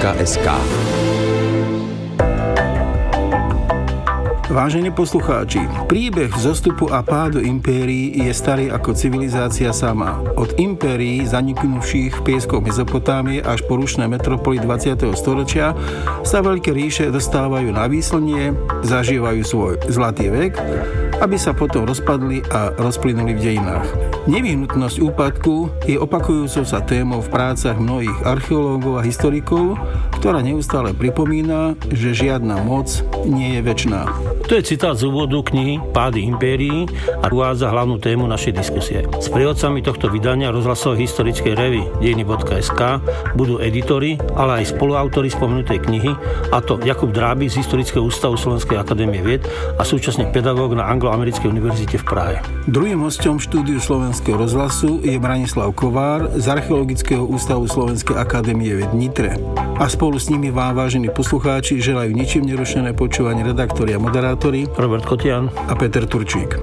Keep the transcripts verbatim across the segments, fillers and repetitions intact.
bodka es ká. Vážení poslucháči, príbeh vzostupu a pádu impérií je starý ako civilizácia sama. Od impérií zaniknuvších v pieskoch Mezopotámie až po rušné metropoly dvadsiateho storočia sa veľké ríše dostávajú na výslnie, zažívajú svoj zlatý vek, aby sa potom rozpadli a rozplynuli v dejinách. Nevyhnutnosť úpadku je opakujúcou sa témou v prácach mnohých archeológov a historikov, ktorá neustále pripomína, že žiadna moc nie je večná. To je citát z úvodu knihy Pády impérií a uvádza hlavnú tému našej diskusie. S prievodcami tohto vydania rozhlasovej historickej revy dejiny bodka es ká budú editori, ale aj spoluautori spomenutej knihy, a to Jakub Dráby z Historického ústavu Slovenskej akadémie vied a súčasne pedagóg na Anglo-americkej univerzite v Prahe. Druhým hosťom štúdiu Slovenského rozhlasu je Branislav Kovár z Archeologického ústavu Slovenskej akadémie vied v Nitre. A spolu s nimi vám, vážení poslucháči, želajú ničím nerušené počúvanie redaktori a moderátori Robert Kotian a Peter Turčík.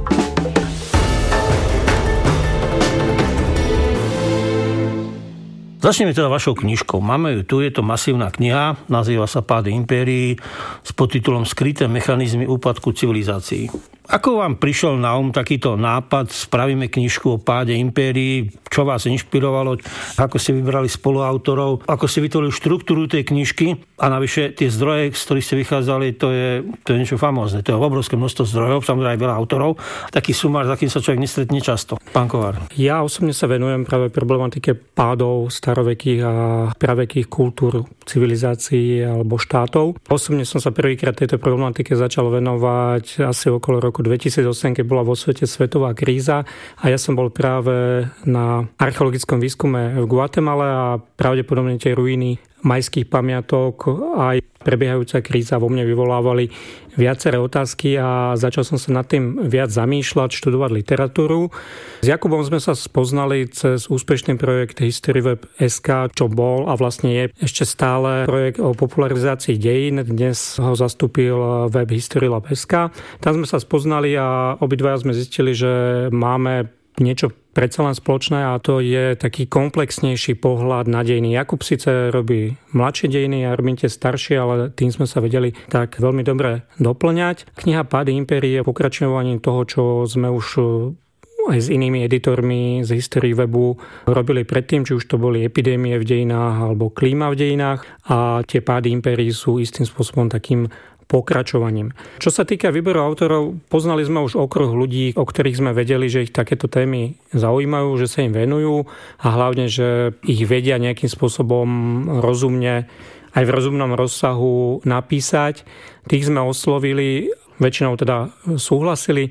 Začneme teda vašou knižkou. Máme ju tu, je to masívna kniha, nazýva sa Pády impérií s podtitulom Skryté mechanizmy úpadku civilizácií. Ako vám prišiel na um takýto nápad, spravíme knižku o páde impérií, čo vás inšpirovalo, ako ste vybrali spoluautorov, ako ste vytvorili štruktúru tej knižky a navyše tie zdroje, z ktorých ste vychádzali, to je, to je niečo famózne, to je obrovské množstvo zdrojov, samozrejme aj veľa autorov, taký sumár, za kým sa človek nestretne často. Pán Kovár. Ja osobne sa venujem práve problematike pádov starovekých a pravekých kultúr, civilizácií alebo štátov. Osobne som sa prvýkrát tejto problematike začal venovať asi okolo roku dvetisícosem, keď bola vo svete svetová kríza a ja som bol práve na archeologickom výskume v Guatemale a pravdepodobne tie ruiny majských pamiatok aj prebiehajúca kríza vo mne vyvolávali viaceré otázky a začal som sa nad tým viac zamýšľať, študovať literatúru. S Jakubom sme sa spoznali cez úspešný projekt HistoryWeb bodka es ká, čo bol a vlastne je ešte stále projekt o popularizácii dejín. Dnes ho zastúpil web HistoryLab bodka es ká. Tam sme sa spoznali a obidvaja sme zistili, že máme niečo predsa len spoločné a to je taký komplexnejší pohľad na dejiny. Jakub síce robí mladšie dejiny, ja robím tie staršie, ale tým sme sa vedeli tak veľmi dobre doplňať. Kniha Pády impérií je pokračovaním toho, čo sme už aj s inými editormi z HistoryWebu robili predtým, či už to boli epidémie v dejinách alebo klíma v dejinách a tie Pády impérií sú istým spôsobom takým pokračovaním. Čo sa týka výberu autorov, poznali sme už okruh ľudí, o ktorých sme vedeli, že ich takéto témy zaujímajú, že sa im venujú a hlavne, že ich vedia nejakým spôsobom rozumne, aj v rozumnom rozsahu napísať. Tých sme oslovili, väčšinou teda súhlasili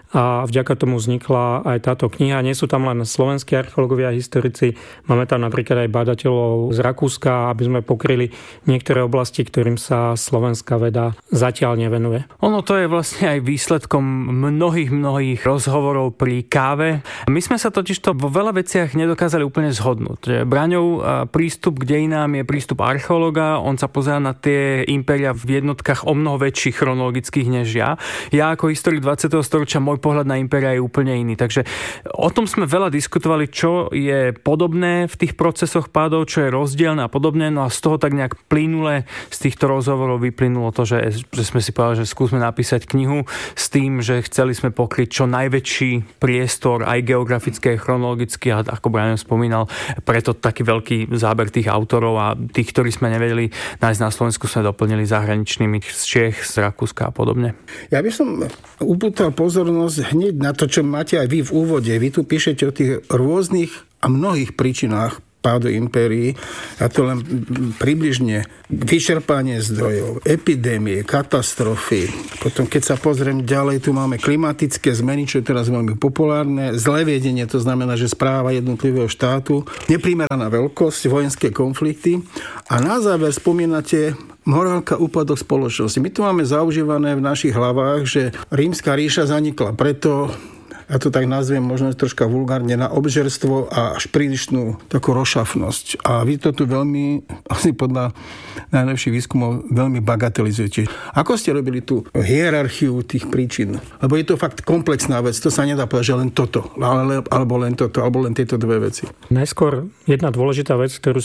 a vďaka tomu vznikla aj táto kniha. Nie sú tam len slovenskí archeológovia a historici, máme tam napríklad aj badateľov z Rakúska, aby sme pokryli niektoré oblasti, ktorým sa slovenská veda zatiaľ nevenuje. Ono to je vlastne aj výsledkom mnohých, mnohých rozhovorov pri káve. My sme sa totižto vo veľa veciach nedokázali úplne zhodnúť. Braňov prístup k dejinám je prístup archeológa, on sa pozerá na tie impéria v jednotkách o mnoho väčších chronologických než ja. Ja ako historik dvadsiateho storočia môj pohľad na impéria je úplne iný. Takže o tom sme veľa diskutovali, čo je podobné v tých procesoch pádov, čo je rozdielne a podobne. No a z toho tak nejak plynule z týchto rozhovorov vyplynulo to, že, že sme si povedali, že skúsme napísať knihu s tým, že chceli sme pokryť čo najväčší priestor aj geografický, aj chronologický a ako Brian spomínal, preto taký veľký záber tých autorov a tých, ktorí sme nevedeli nájsť na Slovensku, sme doplnili zahraničnými z Čech, z Rakúska a podobne. Ja by som upútal pozornosť hneď na to, čo máte aj vy v úvode. Vy tu píšete o tých rôznych a mnohých príčinách pádu impérií. A to len približne vyčerpanie zdrojov, epidémie, katastrofy. Potom, keď sa pozriem ďalej, tu máme klimatické zmeny, čo je teraz veľmi populárne, zlé viedenie, to znamená, že správa jednotlivého štátu, neprimeraná veľkosť, vojenské konflikty. A na záver spomínate morálka, úpadok spoločnosti. My tu máme zaužívané v našich hlavách, že Rímska ríša zanikla preto, ja to tak nazviem možno troška vulgárne, na obžerstvo a až prílišnú takú rozšafnosť. A vy to tu veľmi, asi podľa najlepších výskumov, veľmi bagatelizujete. Ako ste robili tú hierarchiu tých príčin? Lebo je to fakt komplexná vec, to sa nedá povedať, že len toto, alebo len toto, alebo len tieto dve veci. Najskôr jedna dôležitá vec, ktorú si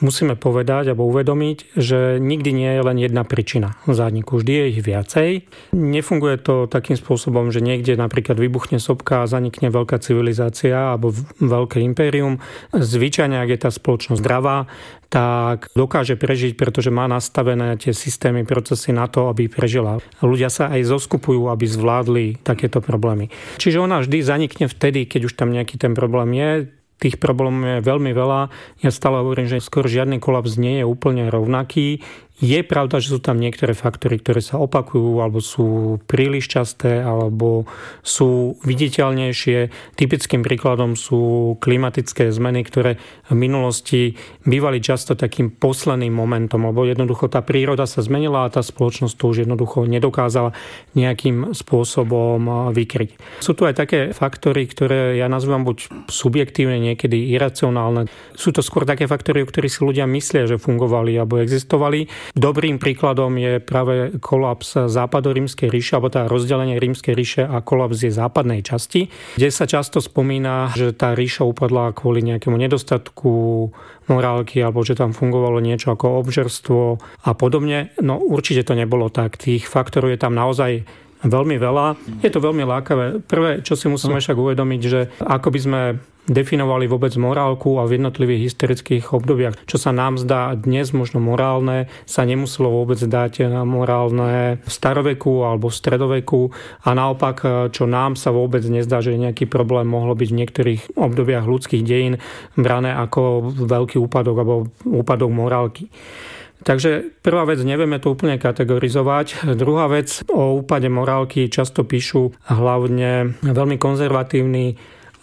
musíme povedať alebo uvedomiť, že nikdy nie je len jedna príčina zániku. Vždy je ich viacej. Nefunguje to takým spôsobom, že niekde napríklad vybuchne sopka a zanikne veľká civilizácia alebo veľké impérium. Zvyčajne, ak je tá spoločnosť zdravá, tak dokáže prežiť, pretože má nastavené tie systémy, procesy na to, aby prežila. Ľudia sa aj zoskupujú, aby zvládli takéto problémy. Čiže ona vždy zanikne vtedy, keď už tam nejaký ten problém je. Tých problémov je veľmi veľa. Ja stále hovorím, že skôr žiadny kolaps nie je úplne rovnaký. Je pravda, že sú tam niektoré faktory, ktoré sa opakujú, alebo sú príliš časté, alebo sú viditeľnejšie. Typickým príkladom sú klimatické zmeny, ktoré v minulosti bývali často takým posledným momentom, lebo jednoducho tá príroda sa zmenila a tá spoločnosť to už jednoducho nedokázala nejakým spôsobom vykryť. Sú tu aj také faktory, ktoré ja nazývam buď subjektívne, niekedy iracionálne. Sú to skôr také faktory, o ktorých si ľudia myslia, že fungovali alebo existovali. Dobrým príkladom je práve kolaps západorímskej ríše, alebo tá rozdelenie rímskej ríše a kolaps jej západnej časti, kde sa často spomína, že tá ríša upadla kvôli nejakému nedostatku morálky, alebo že tam fungovalo niečo ako obžerstvo a podobne. No určite to nebolo tak. Tých faktorov je tam naozaj veľmi veľa. Je to veľmi lákavé. Prvé, čo si musíme však uvedomiť, že ako by sme definovali vôbec morálku a v jednotlivých historických obdobiach. Čo sa nám zdá dnes možno morálne, sa nemuselo vôbec dať morálne v staroveku alebo v stredoveku a naopak, čo nám sa vôbec nezdá, že nejaký problém mohlo byť v niektorých obdobiach ľudských dejín brané ako veľký úpadok alebo úpadok morálky. Takže prvá vec, nevieme to úplne kategorizovať. Druhá vec, o úpade morálky často píšu hlavne veľmi konzervatívni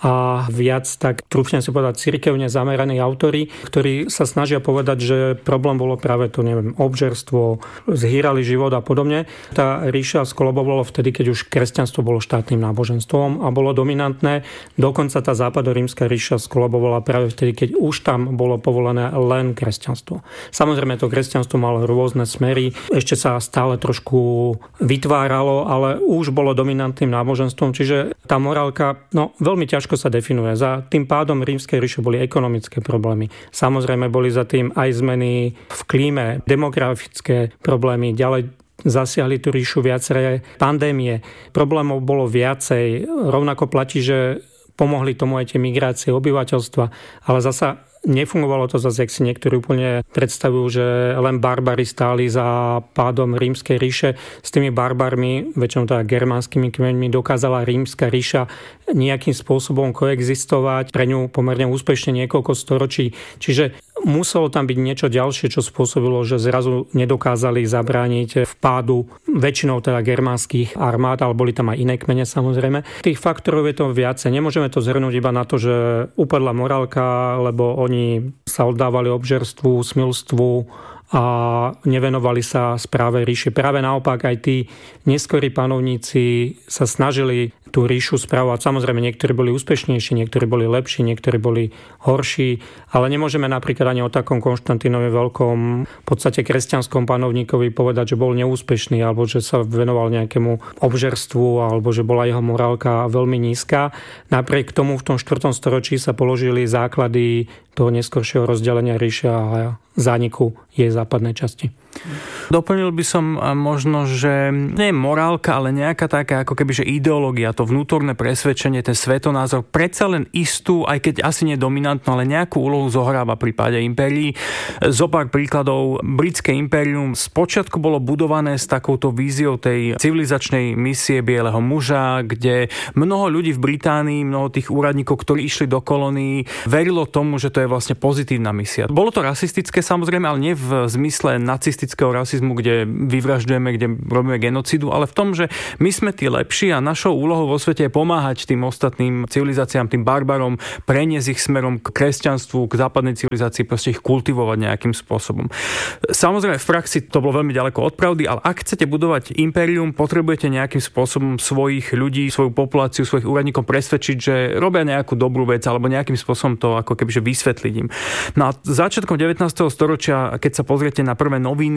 a viac tak, trúfnem si povedať, cirkevne zameraní autori, ktorí sa snažia povedať, že problém bolo práve to, neviem, obžerstvo, zhýrali život a podobne. Tá ríša skolabovalo vtedy, keď už kresťanstvo bolo štátnym náboženstvom a bolo dominantné. Dokonca tá západorímska ríša skolabovala práve vtedy, keď už tam bolo povolené len kresťanstvo. Samozrejme, to kresťanstvo malo rôzne smery, ešte sa stále trošku vytváralo, ale už bolo dominantným náboženstvom, čiže tá morálka, no veľmi ťažko sa definuje. Za tým pádom rímskej ríše boli ekonomické problémy. Samozrejme boli za tým aj zmeny v klíme, demografické problémy, ďalej zasiahli tú ríšu viaceré pandémie. Problémov bolo viacej. Rovnako platí, že pomohli tomu aj tie migrácie obyvateľstva, ale zasa nefungovalo to zase, jak si niektorí úplne predstavujú, že len barbari stáli za pádom rímskej ríše. S tými barbarmi, väčšinou teda germánskymi kmeňmi, dokázala rímska ríša nejakým spôsobom koexistovať, pre ňu pomerne úspešne niekoľko storočí. Čiže muselo tam byť niečo ďalšie, čo spôsobilo, že zrazu nedokázali zabrániť vpádu väčšinou teda germánskych armád, ale boli tam aj iné kmene samozrejme. Tých faktorov je to viacej. Nemôžeme to zhrnúť iba na to, že upadla morálka, lebo oni sa oddávali obžerstvu, smilstvu a nevenovali sa správe ríše. Práve naopak aj tí neskorí panovníci sa snažili tú ríšu správovať. Samozrejme, niektorí boli úspešnejší, niektorí boli lepší, niektorí boli horší, ale nemôžeme napríklad ani o takom Konštantínovi Veľkom, v podstate kresťanskom panovníkovi povedať, že bol neúspešný, alebo že sa venoval nejakému obžerstvu, alebo že bola jeho morálka veľmi nízka. Napriek tomu v tom štvrtom storočí sa položili základy toho neskoršieho rozdelenia ríše a zániku jej západnej časti. Doplnil by som možno, že nie je morálka, ale nejaká taká ako keby, že ideológia, to vnútorné presvedčenie, ten svetonázor predsa len istú, aj keď asi nie dominantnú, ale nejakú úlohu zohráva v prípade impérií. Zopár príkladov. Britské impérium spočiatku bolo budované s takouto víziou tej civilizačnej misie bieleho muža, kde mnoho ľudí v Británii, mnoho tých úradníkov, ktorí išli do kolónií, verilo tomu, že to je vlastne pozitívna misia. Bolo to rasistické samozrejme, ale nie v zmysle nacistického rasizmu, kde vyvražďujeme, kde robíme genocidu, ale v tom, že my sme tí lepší a našou úlohou vo svete je pomáhať tým ostatným civilizáciám, tým barbarom, preniesť ich smerom k kresťanstvu, k západnej civilizácii, proste ich kultivovať nejakým spôsobom. Samozrejme, v praxi to bolo veľmi ďaleko od pravdy, ale ak chcete budovať impérium, potrebujete nejakým spôsobom svojich ľudí, svoju populáciu, svojich úradníkov presvedčiť, že robia nejakú dobrú vec alebo nejakým spôsobom to ako kebyže vysvetliť im. No a začiatkom devätnásteho storočia, keď sa pozriete na prvé noviny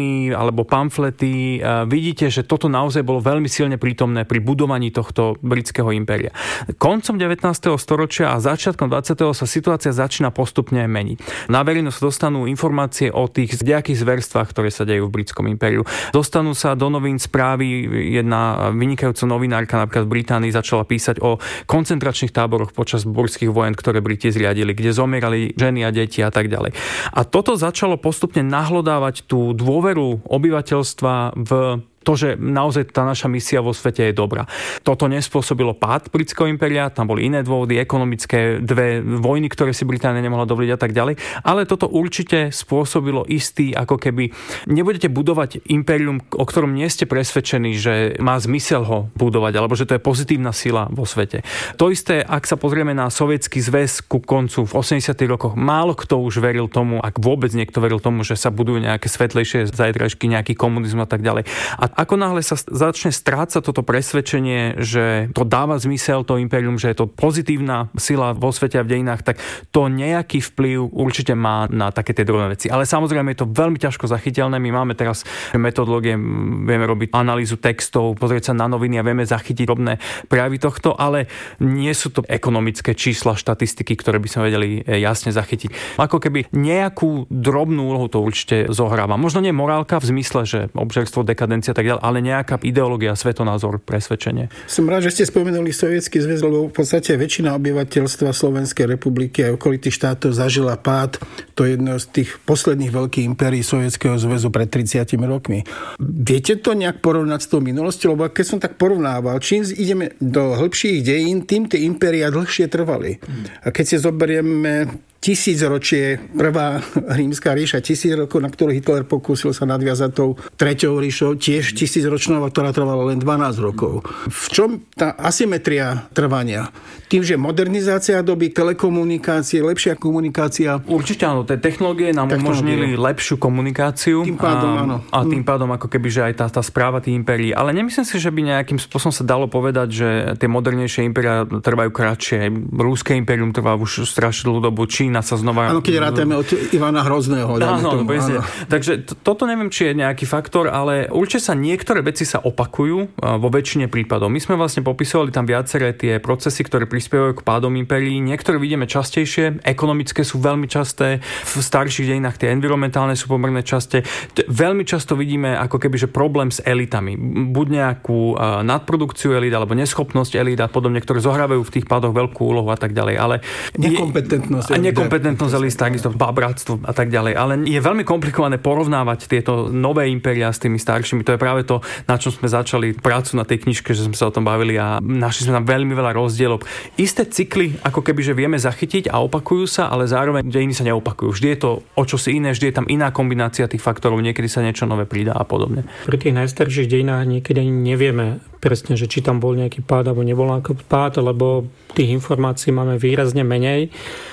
noviny alebo pamflety. Vidíte, že toto naozaj bolo veľmi silne prítomné pri budovaní tohto britského impéria. Koncom devätnásteho storočia a začiatkom dvadsiateho sa situácia začína postupne meniť. Na verejnosť dostanú informácie o tých nejakých zverstvách, ktoré sa dejú v britskom impériu. Dostanú sa do novín správy, jedna vynikajúca novinárka napríklad v Británii začala písať o koncentračných táboroch počas burských vojen, ktoré Briti zriadili, kde zomierali ženy a deti a tak ďalej. A toto začalo postupne nahlodávať tú dôveru obyvateľstva v to, že naozaj tá naša misia vo svete je dobrá. Toto nespôsobilo pád britského impéria, tam boli iné dôvody, ekonomické, dve vojny, ktoré si Británia nemohla dovoliť a tak ďalej, ale toto určite spôsobilo istý, ako keby nebudete budovať impérium, o ktorom nie ste presvedčení, že má zmysel ho budovať, alebo že to je pozitívna sila vo svete. To isté, ak sa pozrieme na Sovietsky zväz ku koncu v osemdesiatych rokoch, málo kto už veril tomu, ak vôbec niekto veril tomu, že sa budujú nejaké svetlejšie zajtrajšky, nejaký komunizmus a tak ďalej. A ako náhle sa začne strácať toto presvedčenie, že to dáva zmysel, to impérium, že je to pozitívna sila vo svete a v dejinách, tak to nejaký vplyv určite má na také tie drobné veci. Ale samozrejme je to veľmi ťažko zachytiteľné. My máme teraz metodológie, vieme robiť analýzu textov, pozrieť sa na noviny a vieme zachytiť drobné prejavy tohto, ale nie sú to ekonomické čísla, štatistiky, ktoré by sme vedeli jasne zachytiť. Ako keby nejakú drobnú úlohu to určite zohráva. Možno nie morálka v zmysle, že obžerstvo, dekadencia, tak ďalej, ale nejaká ideológia, svetonázor, presvedčenie. Som rád, že ste spomenuli Sovietsky zväz, lebo v podstate väčšina obyvateľstva Slovenskej republiky a okolitých štátov zažila pád. To je jedno z tých posledných veľkých impérií Sovietskeho zväzu pred tridsiatimi rokmi. Viete to nejak porovnať s tou minulosťou? Lebo keď som tak porovnával, čím ideme do hĺbších dejín, tým tie impéria dlhšie trvali. A keď si zoberieme tisícročie, prvá rímska ríša, tisíc rokov, na ktorú Hitler pokúsil sa nadviazať tou treťou ríšou, tiež tisícročnou, ktorá trvala len dvanásť rokov. V čom tá asymetria trvania? Tým, že modernizácia doby, telekomunikácie, lepšia komunikácia? Určite áno, tie technológie nám technológie. umožnili lepšiu komunikáciu. Tým pádom a, áno. A tým pádom ako keby, že aj tá, tá správa tých impérií. Ale nemyslím si, že by nejakým spôsobom sa dalo povedať, že tie modernejšie impéria trvajú kratšie. Ruské impérium trvá už strašne dlhú dobu, Čína sa znova... Áno, keď rátame od Ivana Hrozného. Áno, áno, áno. Takže to, toto neviem, či je nejaký faktor, ale určite sa niektoré veci sa opakujú vo väčšine prípadov. My sme vlastne popisovali tam viaceré tie procesy, ktoré prispievajú k pádom impérií. Niektoré vidíme častejšie, ekonomické sú veľmi časté, v starších dejinách tie environmentálne sú pomerne časté. Veľmi často vidíme ako keby, že problém s elitami. Buď nejakú nadprodukciu elít, alebo neschopnosť elít a podobne, ktoré zohrávajú v tých pádoch veľkú úlohu a tak ďalej. Ale nekompetentnosť. Je, kompetentnosť elít, takisto babratstvo a tak ďalej. Ale je veľmi komplikované porovnávať tieto nové impéria s tými staršími. To je práve to, na čom sme začali prácu na tej knižke, že sme sa o tom bavili a našli sme tam veľmi veľa rozdielov. Isté cykly, ako keby, že vieme zachytiť a opakujú sa, ale zároveň dejiny sa neopakujú. Vždy je to o čosi iné, vždy je tam iná kombinácia tých faktorov, niekedy sa niečo nové pridá a podobne. Pri tých najstarších dejinách niekedy ani nevieme presne, že či tam bol nejaký pád alebo nebol nejaký pád, lebo tých informácií máme výrazne menej.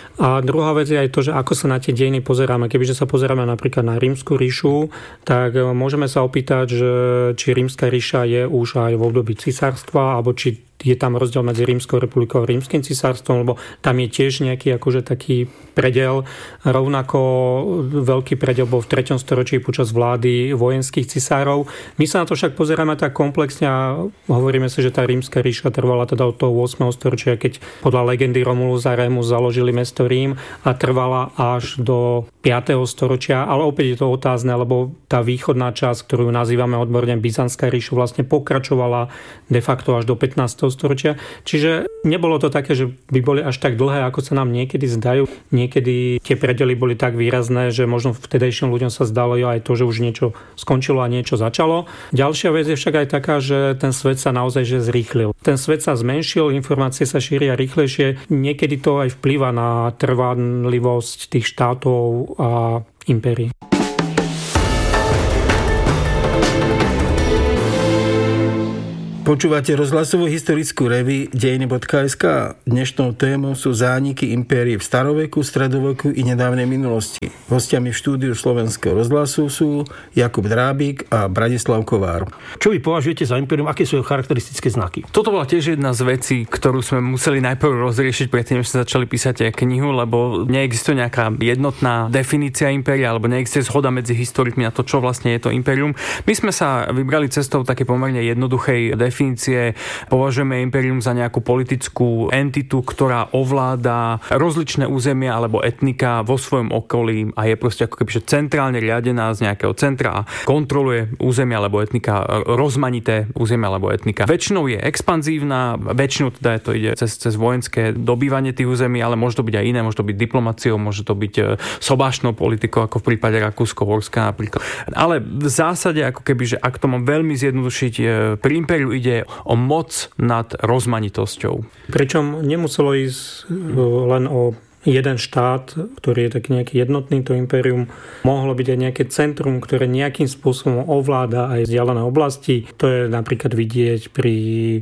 A druhá vec je aj to, že ako sa na tie dejiny pozeráme. Kebyže sa pozeráme napríklad na Rímsku ríšu, tak môžeme sa opýtať, že či Rímska ríša je už aj v období cisárstva, alebo či je tam rozdiel medzi Rímskou republikou a Rímskym cisárstvom, lebo tam je tiež nejaký akože taký predel. Rovnako veľký predel bol v treťom storočí počas vlády vojenských cisárov. My sa na to však pozeráme tak komplexne a hovoríme si, že tá Rímska ríša trvala teda od toho ôsmeho storočia, keď podľa legendy Romulus a Remus založili mesto Rím a trvala až do piateho storočia, ale opäť je to otázne, lebo tá východná časť, ktorú nazývame odborne Byzantská ríša, vlastne pokračovala de facto až do pätnásteho storočia. Čiže nebolo to také, že by boli až tak dlhé, ako sa nám niekedy zdajú. Niekedy tie predely boli tak výrazné, že možno vtedajším ľuďom sa zdalo aj to, že už niečo skončilo a niečo začalo. Ďalšia vec je však aj taká, že ten svet sa naozaj že zrýchlil. Ten svet sa zmenšil, informácie sa šíria rýchlejšie. Niekedy to aj vplýva na trvanlivosť tých štátov a impérií. Počúvate rozhlasovú historickú revue dejiny bodka es ká. Dnešnou témou sú zániky impérií v staroveku, stredoveku i nedávnej minulosti. Hostiami v štúdiu Slovenského rozhlasu sú Jakub Drábik a Branislav Kovár. Čo vy považujete za impérium? Aké sú jeho charakteristické znaky? Toto bola tiež jedna z vecí, ktorú sme museli najprv rozriešiť predtým, než sme začali písať knihu, lebo neexistuje nejaká jednotná definícia impéria, alebo neexistuje zhoda medzi historikmi na to, čo vlastne je to impérium. My sme sa vybrali cestou také pomerne jednoduchej definície. Považujeme impérium za nejakú politickú entitu, ktorá ovláda rozličné územia alebo etnika vo svojom okolí a je proste ako keby centrálne riadená z nejakého centra a kontroluje územia alebo etnika, rozmanité územia alebo etnika. Väčšinou je expanzívna, väčšinou teda to ide cez, cez vojenské dobývanie tých území, ale môže to byť aj iné, môže to byť diplomáciou, môže to byť sobášnou politikou, ako v prípade Rakúsko-Uhorska napríklad. Ale v zásade, ako keby, že ak to mám veľmi zjednodušiť, pri impériu ide o moc nad rozmanitosťou. Pričom nemuselo ísť len o jeden štát, ktorý je tak nejaký jednotný, to impérium mohlo byť aj nejaké centrum, ktoré nejakým spôsobom ovláda aj vzdialené oblasti. To je napríklad vidieť pri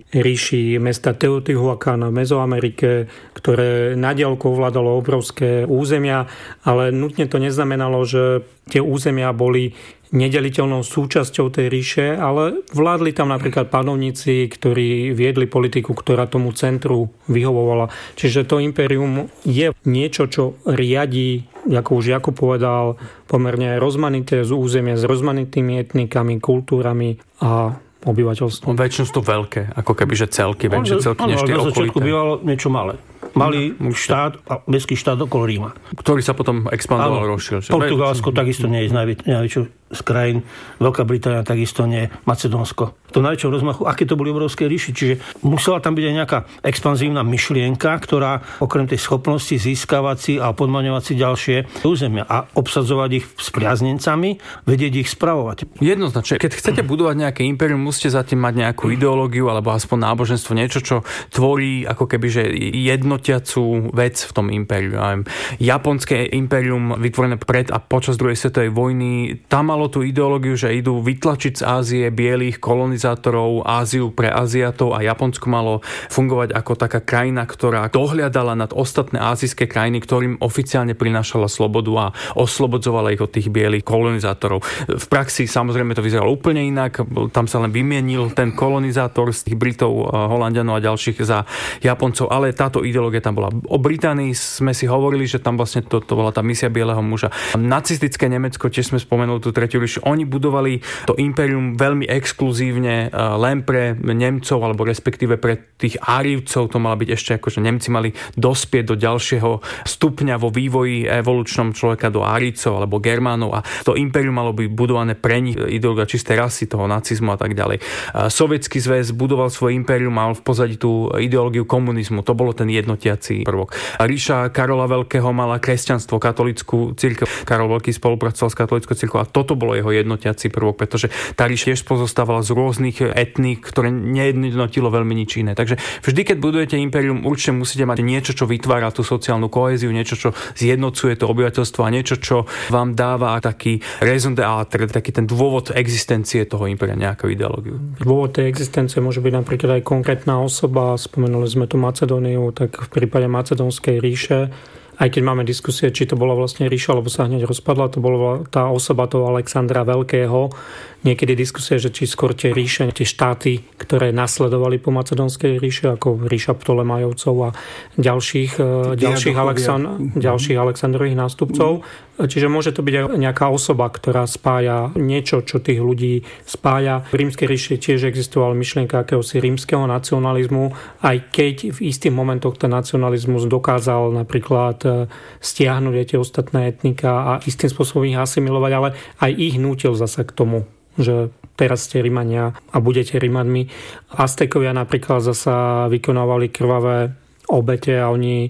ríši mesta Teotihuacan v Mezoamerike, ktoré na diaľku ovládalo obrovské územia, ale nutne to neznamenalo, že tie územia boli nedeliteľnou súčasťou tej ríše, ale vládli tam napríklad panovníci, ktorí viedli politiku, ktorá tomu centru vyhovovala. Čiže to impérium je niečo, čo riadí, ako už Jakub povedal, pomerne rozmanité z územia s rozmanitými etnikami, kultúrami a obyvateľstvom. Väčšinou sú to veľké, ako keby, že celky, väčšie celky než tie okolité. Na začiatku bývalo niečo malé. Malý štát, mestský štát okolo Ríma. Ktorý sa potom expandoval, rozšiel. Portugalsko takisto nie je najväčšou z krajín, Veľká Británia takisto nie, Macedónsko. To najväčšom rozmachu, aké to boli obrovské ríši. Čiže musela tam byť aj nejaká expanzívna myšlienka, ktorá okrem tej schopnosti získavať si a podmaňovať si ďalšie územia a obsadzovať ich s priaznencami, vedieť ich spravovať. Jednoznačne, keď chcete budovať nejaké impérium, musíte za tým mať nejakú ideológiu alebo aspoň náboženstvo, niečo, čo tvorí ako keby že jednotiacu vec v tom impériu. Japonské impérium vytvorené pred a počas druhej svetovej vojny, tam malo tú ideológiu, že idú vytlačiť z Ázie bielých kolonizátorov, Áziu pre Aziatov a Japonsko malo fungovať ako taká krajina, ktorá dohliadala nad ostatné ázijské krajiny, ktorým oficiálne prinášala slobodu a oslobodzovala ich od tých bielých kolonizátorov. V praxi samozrejme to vyzeralo úplne inak, tam sa len vymienil ten kolonizátor z tých Britov, Holanďanov a ďalších za Japoncov, ale táto ideológia tam bola. O Británii sme si hovorili, že tam vlastne to, to bola tá misia bieleho muža. Nacistické Nemecko, tiež sme spomenuli tú tretiu ríšu, oni budovali to impérium veľmi exkluzívne len pre Nemcov, alebo respektíve pre tých Árievcov, to mala byť ešte ako, že Nemci mali dospieť do ďalšieho stupňa vo vývoji evolučnom človeka do Árievcov alebo Germánov a to impérium malo byť budované pre nich, ideológia čisté rasy, toho nacizmu a tak ďalej. Sovietsky zväz budoval svoje impérium, mal v pozadí tú ideológiu komunizmu, to bolo ten jednotiaci prvok. Ríša Karola Veľkého mala kresťanstvo, katolícku cirkev. Karol Veľký spolupracoval s katolíckou cirkevou a toto bolo jeho jednotiaci prvok, pretože tá ríša tiež pozostávala z rôznych etník, ktoré nejednotilo veľmi nič iné. Takže vždy, keď budujete impérium, určite musíte mať niečo, čo vytvára tú sociálnu kohéziu, niečo, čo zjednocuje to obyvateľstvo a niečo, čo vám dáva taký raison d'être, taký ten dôvod existencie toho impéria, nejakú ideológiu. Dôvod tej existencie môže byť napríklad aj konkrétna osoba, spomenuli sme tu Macedóniu, tak v prípade Macedónskej ríše, aj keď máme diskusie, či to bola vlastne ríša, alebo sa hneď rozpadla, to bola tá osoba toho Alexandra Veľkého. Niekedy diskusie, že či skôr tie ríše, tie štáty, ktoré nasledovali po Macedónskej ríše, ako ríša Ptolemajovcov a ďalších, ďalších, Alexand- ďalších Alexandrových nástupcov. Čiže môže to byť aj nejaká osoba, ktorá spája niečo, čo tých ľudí spája. V Rímskej ríši tiež existovala myšlienka akéhosi rímskeho nacionalizmu, aj keď v istých momentoch ten nacionalizmus dokázal napríklad stiahnuť aj tie ostatné etnika a istým spôsobom ich asimilovať, ale aj ich nútil zasa k tomu, že teraz ste Rimania a budete Rimanmi. Aztekovia napríklad zasa vykonávali krvavé obete a oni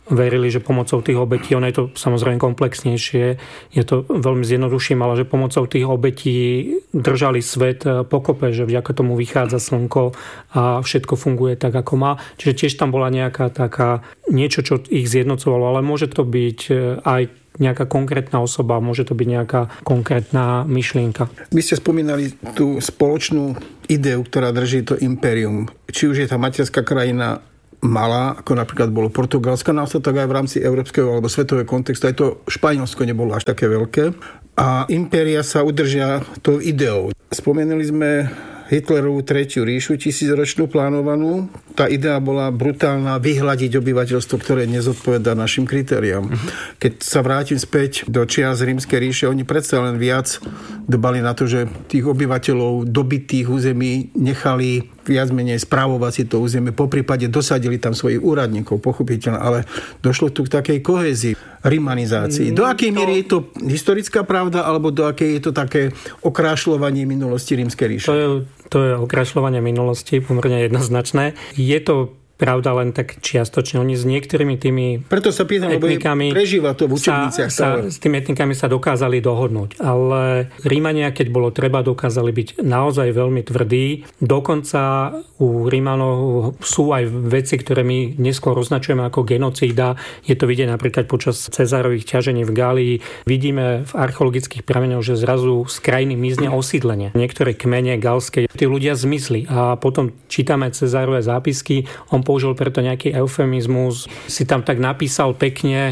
verili, že pomocou tých obetí, ono je to samozrejme komplexnejšie, je to veľmi zjednoduším, ale že pomocou tých obetí držali svet pokope, že vďaka tomu vychádza slnko a všetko funguje tak, ako má. Čiže tiež tam bola nejaká taká, niečo, čo ich zjednocovalo, ale môže to byť aj nejaká konkrétna osoba, môže to byť nejaká konkrétna myšlienka. Vy ste spomínali tú spoločnú ideu, ktorá drží to impérium. Či už je tá materská krajina malá, ako napríklad bolo Portugalsko, následok aj v rámci európskeho alebo svetového kontextu. Aj to Španielsko nebolo až také veľké. A impéria sa udržia tou ideou. Spomenuli sme Hitlerovú tretiu ríšu, tisícročnú plánovanú. Tá idea bola brutálna, vyhľadiť obyvateľstvo, ktoré nezodpovedá našim kritériám. Uh-huh. Keď sa vrátim späť do čias Rímskej ríše, oni predsa len viac dbali na to, že tých obyvateľov dobitých území nechali viac menej správovať si to územie, poprípade dosadili tam svojich úradníkov, pochopiteľne, ale došlo tu k takej kohézii, rimanizácii. Do akej miery je to historická pravda, alebo do akej je to také okrášľovanie minulosti Rímskej ríše? To je, to je okrášľovanie minulosti, pomerne jednoznačné. Je to pravda len tak čiastočne. Oni s niektorými tými Preto sa pýtam, etnikami prežíva to v učebniciach. Sa, sa, s tými etnikami sa dokázali dohodnúť. Ale Rímania, keď bolo treba, dokázali byť naozaj veľmi tvrdí. Dokonca u Rímanov sú aj veci, ktoré my neskôr označujeme ako genocída. Je to vidieť napríklad počas Cezárových ťažení v Gálii. Vidíme v archeologických prameňoch, že zrazu z krajiny mizne osídlenie. Niektoré kmene galské, tí ľudia zmizli. A potom čítame Cezárove zápisky. On použil preto nejaký eufemizmus, si tam tak napísal pekne,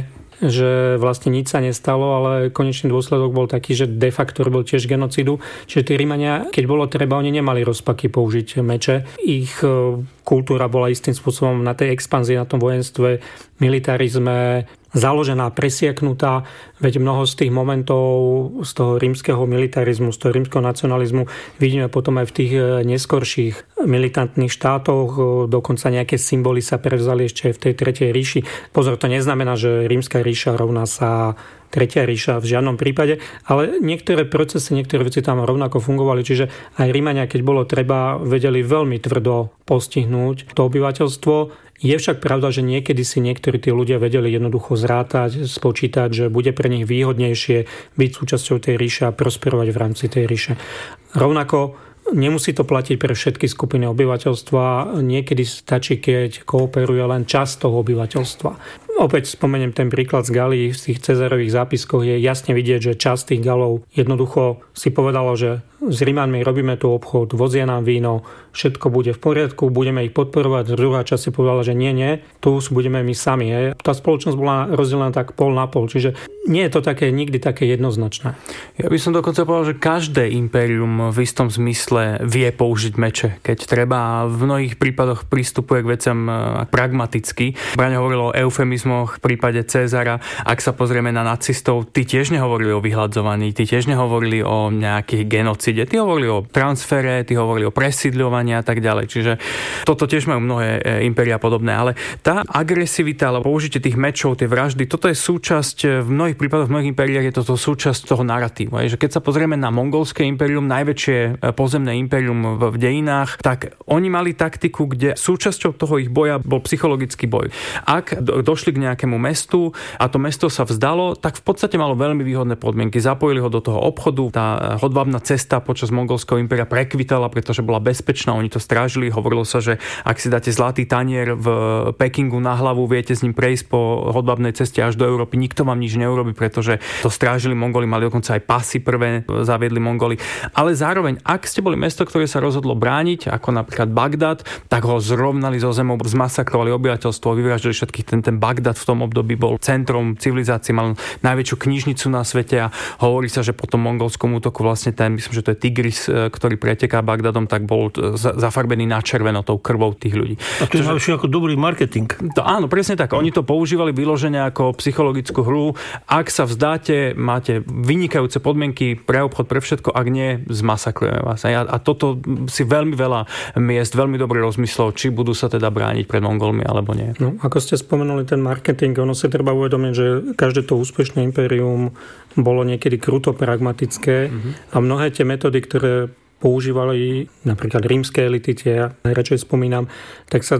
že vlastne nič sa nestalo, ale konečný dôsledok bol taký, že de facto bol tiež genocidu. Čiže tí Rímania, keď bolo treba, oni nemali rozpaky použiť meče. Ich kultúra bola istým spôsobom na tej expanzii, na tom vojenstve, militarizme založená, presiaknutá, veď mnoho z tých momentov z toho rímskeho militarizmu, z toho rímskeho nacionalizmu vidíme potom aj v tých neskorších militantných štátoch, dokonca nejaké symboly sa prevzali ešte aj v tej tretej ríši. Pozor, to neznamená, že rímska ríša rovná sa tretia ríša v žiadnom prípade, ale niektoré procesy, niektoré veci tam rovnako fungovali, čiže aj Rímania, keď bolo treba, vedeli veľmi tvrdo postihnúť to obyvateľstvo. Je však pravda, že niekedy si niektorí tí ľudia vedeli jednoducho zrátať, spočítať, že bude pre nich výhodnejšie byť súčasťou tej ríše a prosperovať v rámci tej ríše. Rovnako nemusí to platiť pre všetky skupiny obyvateľstva. Niekedy stačí, keď kooperuje len časť toho obyvateľstva. Opäť spomeniem ten príklad z Galii. V tých Cezárových zápiskoch je jasne vidieť, že časť tých Galov jednoducho si povedalo, že s Rímanmi robíme tu obchod, vozia nám víno, všetko bude v poriadku, budeme ich podporovať. Druhá časť si povedala, že nie, nie, tu budeme my sami. Hej. Tá spoločnosť bola rozdelená tak pol na pol, čiže nie je to také nikdy také jednoznačné. Ja by som dokonca povedal, že každé impérium v istom zmysle vie použiť meče, keď treba. V mnohých prípadoch pristupuje k veciam pragmaticky. Braňo hovoril o eufemizmoch v prípade Cézara. Ak sa pozrieme na nacistov, tí tiež nehovorili o vyhľadzovaní, tí tiež nehovorili o nejakých genocíde. Tí hovorili o transfere, tí hovorili o presídľovaní a tak ďalej. Čiže toto tiež majú mnohé impéria podobné. Ale tá agresivita, alebo použitie tých mečov, tie vraždy, toto je súčasť, v mnohých prípadoch, v mnohých impériách je toto súčasť toho narratívu. Že keď sa pozrieme na mongolské impérium, najväčšie pozemné impérium v dejinách, tak oni mali taktiku, kde súčasťou toho ich boja bol psychologický boj. Ak došli k nejakému mestu a to mesto sa vzdalo, tak v podstate malo veľmi výhodné podmienky. Zapojili ho do toho obchodu, tá hodvábna cesta počas mongolského impéria prekvitala, pretože bola bezpečná, oni to strážili. Hovorilo sa, že ak si dáte zlatý tanier v Pekingu na hlavu, viete s ním prejsť po hodvábnej ceste až do Európy, nikto vám nič neurobí, pretože to strážili Mongoli, mali dokonca aj pasy prvé zaviedli Mongoli. Ale zároveň, ak ste boli mesto, ktoré sa rozhodlo brániť, ako napríklad Bagdad, tak ho zrovnali zo zemou, zmasakrovali obyvateľstvo, vyvraždili všetkých. Ten, ten Bagdad v tom období bol centrom civilizácie, mal najväčšiu knižnicu na svete a hovorí sa, že po tom mongolskom útoku vlastne ten, myslím, že to je Tigris, ktorý preteká Bagdadom, tak bol zafarbený na červeno tou krvou tých ľudí. A to je najvyššie ako dobrý marketing. To, áno, presne tak. Oni to používali vyložene ako psychologickú hru. Ak sa vzdáte, máte vynikajúce podmienky pre obchod, pre všetko, ak nie, zmasakrujeme vás. A, a toto si veľmi veľa miest, veľmi dobre rozmyslel, či budú sa teda brániť pred Mongolmi, alebo nie. No, ako ste spomenuli ten marketing, ono sa treba uvedomiť, že každé to úspešné impérium bolo niekedy kruto pragmatické mm-hmm. a mnohé tie metódy, ktoré používali napríklad rímske elity, tie ja najradšej spomínam, tak sa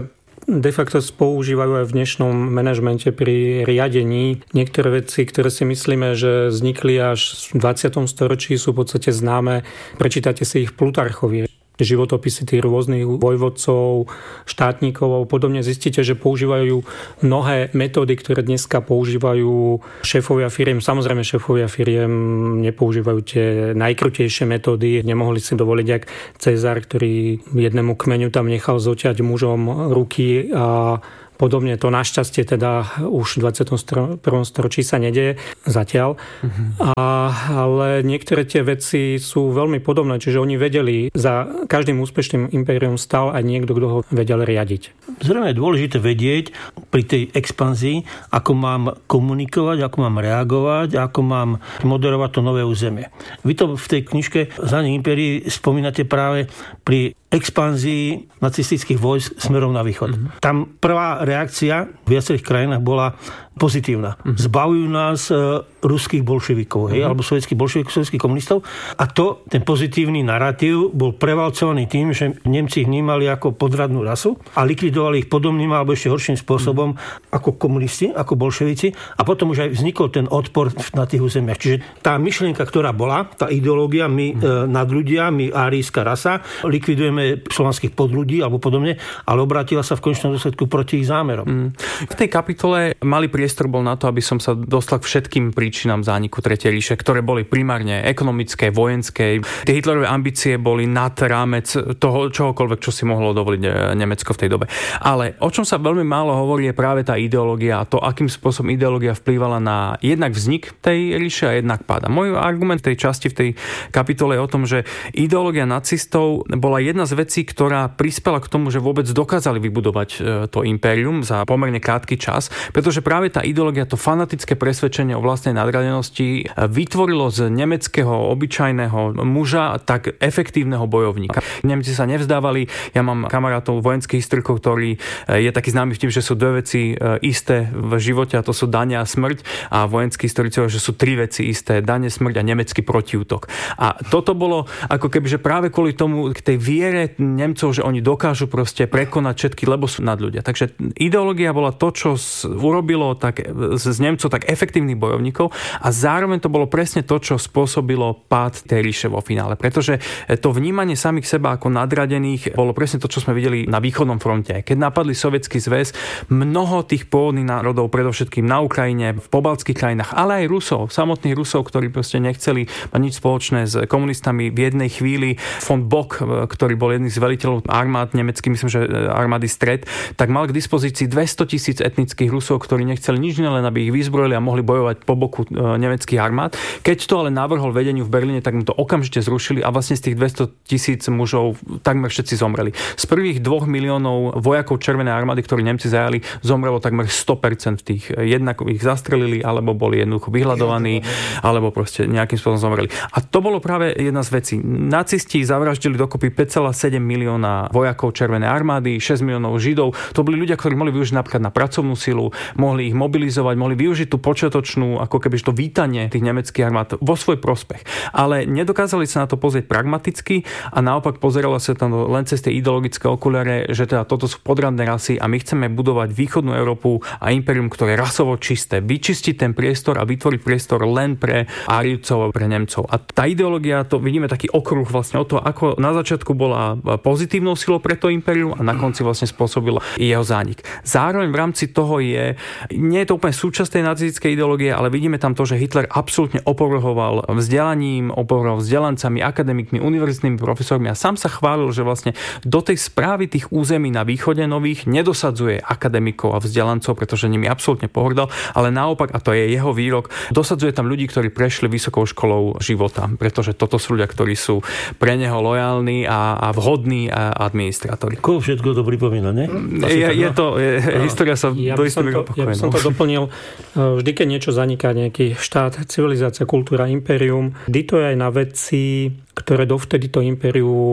de facto používajú aj v dnešnom manažmente pri riadení. Niektoré veci, ktoré si myslíme, že vznikli až v dvadsiatom storočí, sú v podstate známe. Prečítate si ich v Plutarchovi. Životopisy tých rôznych vojvodcov, štátnikov a podobne, zistíte, že používajú mnohé metódy, ktoré dneska používajú šéfovia firiem. Samozrejme, šéfovia firiem nepoužívajú tie najkrutejšie metódy. Nemohli si dovoliť, jak Cezar, ktorý jednému kmeňu tam nechal zoťať mužom ruky a podobne. To našťastie teda už v dvadsiatom prvom storočí sa nedeje zatiaľ. Mm-hmm. A, ale niektoré tie veci sú veľmi podobné, čiže oni vedeli, za každým úspešným impérium stal aj niekto, kto ho vedel riadiť. Zrejme je dôležité vedieť pri tej expanzii, ako mám komunikovať, ako mám reagovať, ako mám moderovať to nové územie. Vy to v tej knižke Zdanie impérií spomínate práve pri expanzii nacistických vojsk smerom na východ. Mm-hmm. Tam prvá reakcia v viacerých krajinách bola pozitívna. Mm-hmm. Zbavujú nás e, ruských bolševikov, hej, mm-hmm. alebo sovietských bolševikov, sovietských komunistov. A to, ten pozitívny narratív bol prevalcovaný tým, že Nemci ich vnímali ako podradnú rasu a likvidovali ich podobným alebo ešte horším spôsobom mm-hmm. ako komunisti, ako bolševici. A potom už aj vznikol ten odpor na tých územiach. Čiže tá myšlienka, ktorá bola, tá ideológia, my mm-hmm. e, nadľudia, my árijská rasa, likvidujeme slovanských podľudí alebo podobne, ale obrátila sa v konečnom dôsledku proti ich zámerom. Mm. V tej kapitole malý priestor bol na to, aby som sa dostal k všetkým príčinám zániku Tretej ríše, ktoré boli primárne ekonomické, vojenské. Tie Hitlerové ambície boli nad rámec toho čohokoľvek, čo si mohlo dovoliť Nemecko v tej dobe. Ale o čom sa veľmi málo hovorí, je práve tá ideológia a to, akým spôsobom ideológia vplývala na jednak vznik tej ríše a jednak pád. Môj argument tej časti v tej kapitole je o tom, že ideológia nacistov bola jedna z vecí, ktorá prispela k tomu, že vôbec dokázali vybudovať to impérium za pomerne krátky čas, pretože práve tá ideológia, to fanatické presvedčenie o vlastnej nadradenosti vytvorilo z nemeckého obyčajného muža tak efektívneho bojovníka. Nemci sa nevzdávali. Ja mám kamarátov vojenských historikov, ktorý je taký známy v tým, že sú dve veci isté v živote, a to sú dane a smrť, a vojenskí historici, že sú tri veci isté: dane, smrť a nemecký protiútok. A toto bolo ako keby, že práve kvôli tomu, k tej viere Nemcov, že oni dokážu proste prekonať všetky, lebo sú nadľudia. Takže ideológia bola to, čo urobilo tak, z Nemcov tak efektívnych bojovníkov, a zároveň to bolo presne to, čo spôsobilo pád tej ríše vo finále. Pretože to vnímanie samých seba ako nadradených bolo presne to, čo sme videli na východnom fronte. Keď napadli Sovietsky zväz, mnoho tých pôvodných národov, predovšetkým na Ukrajine, v pobaltských krajinách, ale aj Rusov, samotných Rusov, ktorí proste nechceli mať nič spoločné s komunistami, v jednej chvíli von Bock, ktorý bol jedný z veliteľov armád nemeckých, myslím, že armády Stred, tak mal k dispozícii dvestotisíc etnických Rusov, ktorí nechceli nič, len aby ich vyzbrojili a mohli bojovať po boku nemeckých armád. Keď to ale navrhol vedeniu v Berlíne, tak mu to okamžite zrušili a vlastne z tých dvestotisíc mužov takmer všetci zomreli. Z prvých dvoch miliónov vojakov Červenej armády, ktorí Nemci zajali, zomrelo takmer sto percent tých. Jednak ich zastrelili, alebo boli jednoducho vyhľadovaní, alebo proste nejakým spôsobom zomreli. A to bolo práve jedna z vecí. Nacisti zavraždili dokopy päť celá sedem milióna vojakov Červenej armády, šesť miliónov Židov. To boli ľudia, ktorí mohli využiť napríklad na pracovnú silu, mohli ich mobilizovať, mohli využiť tú počiatočnú, ako keby to vítanie tých nemeckých armád vo svoj prospech. Ale nedokázali sa na to pozrieť pragmaticky a naopak pozerala sa tam len cez tie ideologické okuliare, že teda toto sú podradné rasy a my chceme budovať východnú Európu a impérium, ktoré je rasovo čisté. Vyčistiť ten priestor a vytvoriť priestor len pre Árijcov a pre Nemcov. A tá ideológia, to vidíme taký okruh vlastne o to, ako na začiatku bola pozitívnou silou pre to impérium a na konci vlastne spôsobila jeho zánik. Zároveň v rámci toho je, nie je to úplne súčasť tej nacistickej ideológie, ale vidíme tam to, že Hitler absolútne opovrhoval vzdelaním, opovrhoval vzdelancami, akademikmi, univerzitnými profesormi a sám sa chválil, že vlastne do tej správy tých území na východe nových nedosadzuje akademikov a vzdelancov, pretože nimi absolútne pohrdal, ale naopak, a to je jeho výrok, dosadzuje tam ľudí, ktorí prešli vysokou školou života, pretože toto sú ľudia, ktorí sú pre neho lojálni a, a vhodní administrátori. Koho všetko to pripomína, ne? Je, je to, je, no. História sa ja do istej miery opakuje. Ja by som to doplnil. Vždy, keď niečo zaniká, nejaký štát, civilizácia, kultúra, impérium, vždy to je aj na veci, ktoré dovtedy to impérium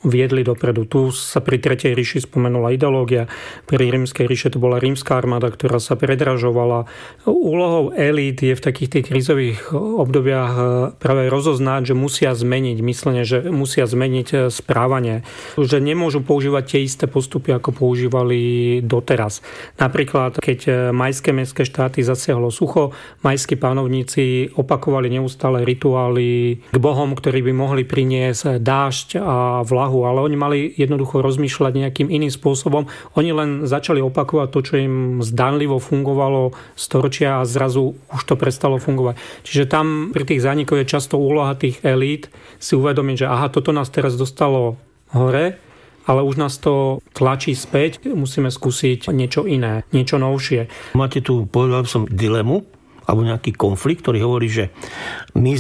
viedli dopredu. Tu sa pri Tretej ríši spomenula ideológia, pri Rímskej ríše to bola rímska armáda, ktorá sa predražovala. Úlohou elít je v takých tých krízových obdobiach práve rozoznať, že musia zmeniť myslenie, že musia zmeniť správanie, že nemôžu používať tie isté postupy, ako používali doteraz. Napríklad, keď majské mestské štáty zasiahlo sucho, majskí panovníci opakovali neustále rituály k bohom, ktorí by mohli priniesť dážď a vlahu, ale oni mali jednoducho rozmýšľať nejakým iným spôsobom. Oni len začali opakovať to, čo im zdanlivo fungovalo storočia a zrazu už to prestalo fungovať. Čiže tam pri tých zánikoch je často úloha tých elít si uvedomiť, že aha, toto nás teraz dostalo hore, ale už nás to tlačí späť, musíme skúsiť niečo iné, niečo novšie. Máte tu, povedal som, dilemu, alebo nejaký konflikt, ktorý hovorí, že my